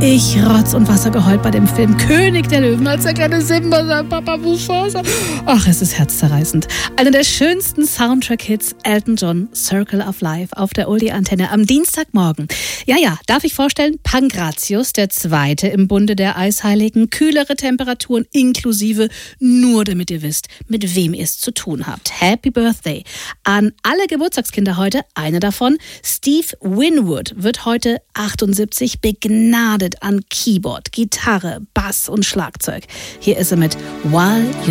Ich Rotz und Wasser geheult bei dem Film König der Löwen, als der kleine Simba sagt, Papa Mufasa. Ach, es ist herzzerreißend. Einer der schönsten Soundtrack-Hits, Elton John, Circle of Life, auf der Oldie-Antenne am Dienstagmorgen. Ja, darf ich vorstellen, Pankratius, der Zweite im Bunde der Eisheiligen, kühlere Temperaturen inklusive, nur damit ihr wisst, mit wem ihr es zu tun habt. Happy Birthday an alle Geburtstagskinder heute. Eine davon, Steve Winwood, wird heute 78, begnadet an Keyboard, Gitarre, Bass und Schlagzeug. Hier ist er mit While You